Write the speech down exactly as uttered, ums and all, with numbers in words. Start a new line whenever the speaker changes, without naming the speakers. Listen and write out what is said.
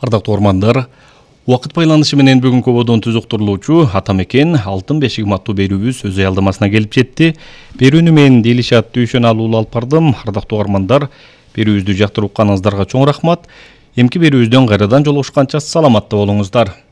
Ардактуу угармандар, убакыт байланышы менен бүгүнкү ободон түзүктүрүлүүчү Атамекен алтын бешик аттуу берүүбүз өз аялдамасына келип жетти. Берүүнү мен Делишат Дүйшөн алуулу алып бардым. Ардактуу угармандар, берүүбүздү жактырып укканыңыздарга чоң рахмат. Эмки берүүбүздөн кайрадан жолугушканча саламатта болуңуздар.